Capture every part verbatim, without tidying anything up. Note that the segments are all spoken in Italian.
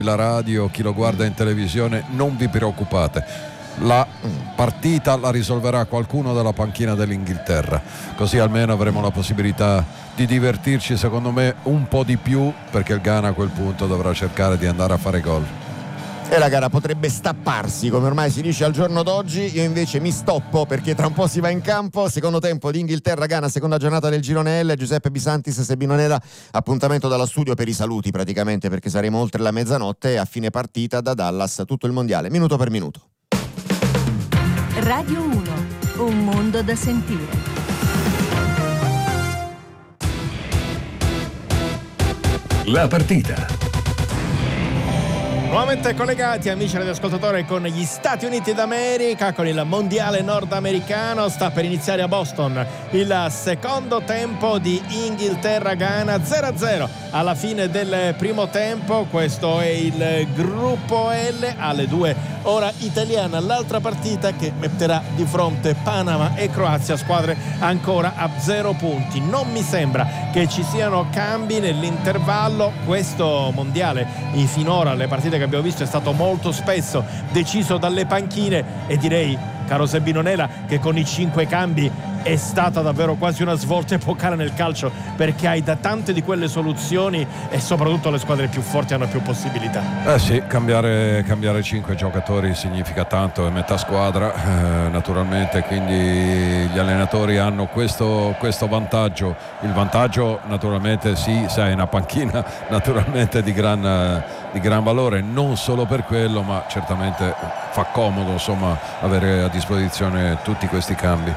la radio, chi lo guarda in televisione, non vi preoccupate, la partita la risolverà qualcuno dalla panchina dell'Inghilterra, così almeno avremo la possibilità di divertirci, secondo me un po' di più, perché il Ghana a quel punto dovrà cercare di andare a fare gol e la gara potrebbe stapparsi, come ormai si dice al giorno d'oggi. Io invece mi stoppo, perché tra un po' si va in campo. Secondo tempo di Inghilterra-Ghana, seconda giornata del girone L. Giuseppe Bisantis, Sebino Nela, appuntamento dalla studio per i saluti praticamente, perché saremo oltre la mezzanotte, e a fine partita da Dallas tutto il mondiale, minuto per minuto. Radio uno, un mondo da sentire. La partita. Nuovamente collegati, amici radioascoltatori, con gli Stati Uniti d'America, con il mondiale nordamericano. Sta per iniziare a Boston il secondo tempo di Inghilterra-Ghana, zero a zero alla fine del primo tempo. Questo è il gruppo L, alle due ora italiana, l'altra partita che metterà di fronte Panama e Croazia, squadre ancora a zero punti. Non mi sembra che ci siano cambi nell'intervallo. Questo mondiale, finora le partite che abbiamo visto, è stato molto spesso deciso dalle panchine, e direi, caro Sebino Nela, che con i cinque cambi è stata davvero quasi una svolta epocale nel calcio, perché hai da tante di quelle soluzioni e soprattutto le squadre più forti hanno più possibilità. Eh sì, cambiare, cambiare cinque giocatori significa tanto, è metà squadra eh, naturalmente, quindi gli allenatori hanno questo, questo vantaggio. Il vantaggio naturalmente sì, sei una panchina naturalmente di gran, di gran valore, non solo per quello, ma certamente fa comodo insomma avere a disposizione tutti questi cambi.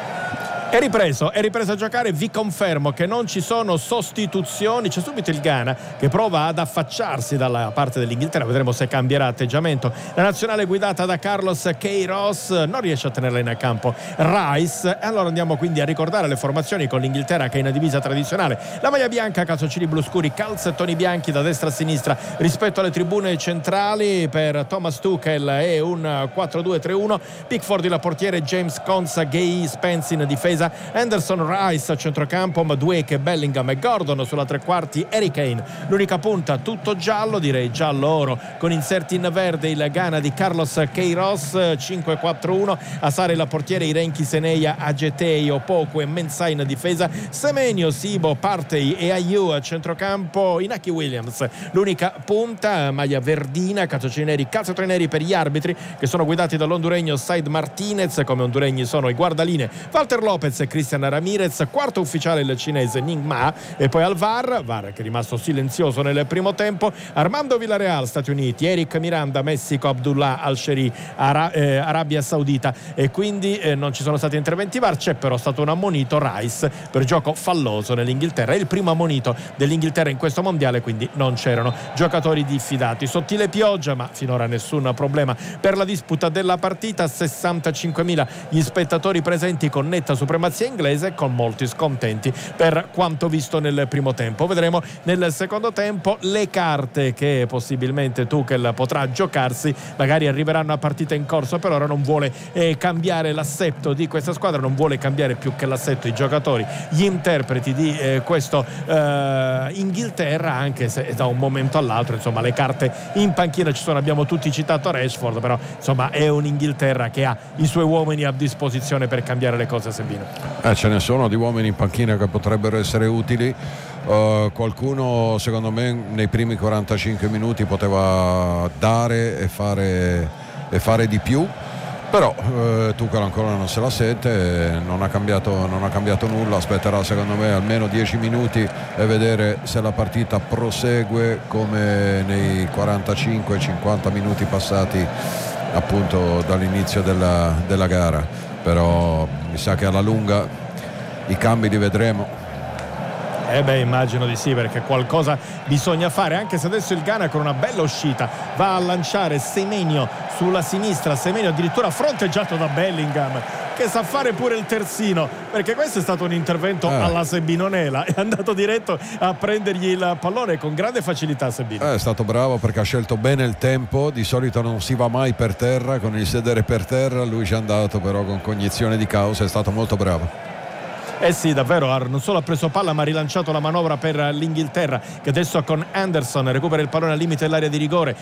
È ripreso, è ripreso a giocare. Vi confermo che non ci sono sostituzioni. C'è subito il Ghana che prova ad affacciarsi dalla parte dell'Inghilterra, vedremo se cambierà atteggiamento. La nazionale guidata da Carlos Queiroz non riesce a tenerla in campo Rice, e allora andiamo quindi a ricordare le formazioni, con l'Inghilterra che è in divisa tradizionale, la maglia bianca, calzoncini blu scuri, calzettoni bianchi da destra a sinistra rispetto alle tribune centrali. Per Thomas Tuchel è un quattro due tre uno, Pickford il portiere, James Consa, Gay, Spence in difesa, Anderson, Rice a centrocampo, Madueke, Bellingham e Gordon sulla tre quarti, Harry Kane l'unica punta, tutto giallo, direi giallo oro con inserti in verde il Ghana di Carlos Queiroz. Cinque quattro uno, Asare la portiere, Irenchi, Seneia, Agetei, Opoku e Mensah in difesa, Semenyo, Sibo, Partey e Ayew a centrocampo, Inaki Williams l'unica punta, maglia verdina, calzoncini neri, calzettoni neri per gli arbitri che sono guidati dall'onduregno Said Martinez, come honduregni sono i guardaline Walter Lopez e Cristian Ramirez, quarto ufficiale il cinese Ning Ma, e poi al V A R, V A R che è rimasto silenzioso nel primo tempo, Armando Villarreal Stati Uniti, Eric Miranda Messico, Abdullah Al-Sheri Ara- eh, Arabia Saudita, e quindi eh, non ci sono stati interventi V A R. C'è però stato un ammonito Rice per gioco falloso nell'Inghilterra, è il primo ammonito dell'Inghilterra in questo mondiale, quindi non c'erano giocatori diffidati. Sottile pioggia, ma finora nessun problema per la disputa della partita. sessantacinquemila gli spettatori presenti, con netta supremazia inglese, con molti scontenti per quanto visto nel primo tempo. Vedremo nel secondo tempo le carte che possibilmente Tuchel potrà giocarsi, magari arriveranno a partita in corso. Per ora non vuole eh, cambiare l'assetto di questa squadra, non vuole cambiare più che l'assetto i giocatori, gli interpreti di eh, questo eh, Inghilterra, anche se da un momento all'altro insomma le carte in panchina ci sono. Abbiamo tutti citato Rashford, però insomma è un Inghilterra che ha i suoi uomini a disposizione per cambiare le cose. Sebino. Eh, ce ne sono di uomini in panchina che potrebbero essere utili. Uh, qualcuno secondo me nei primi quarantacinque minuti poteva dare e fare, e fare di più, però uh, Tuchel ancora non se la sente, non ha cambiato, non ha cambiato nulla. Aspetterà secondo me almeno dieci minuti e vedere se la partita prosegue come nei quarantacinque cinquanta minuti passati appunto dall'inizio della, della gara. Però mi sa che alla lunga i cambi li vedremo. Eh beh, immagino di sì, perché qualcosa bisogna fare, anche se adesso il Ghana con una bella uscita va a lanciare Semenyo sulla sinistra, Semenyo addirittura fronteggiato da Bellingham, che sa fare pure il terzino, perché questo è stato un intervento eh. alla Sebino Nela, è andato diretto a prendergli il pallone con grande facilità. Sebino eh, è stato bravo perché ha scelto bene il tempo, di solito non si va mai per terra con il sedere per terra, lui ci è andato però con cognizione di causa, è stato molto bravo. Eh sì, davvero, non solo ha preso palla ma ha rilanciato la manovra per l'Inghilterra, che adesso con Anderson recupera il pallone al limite dell'area di rigore,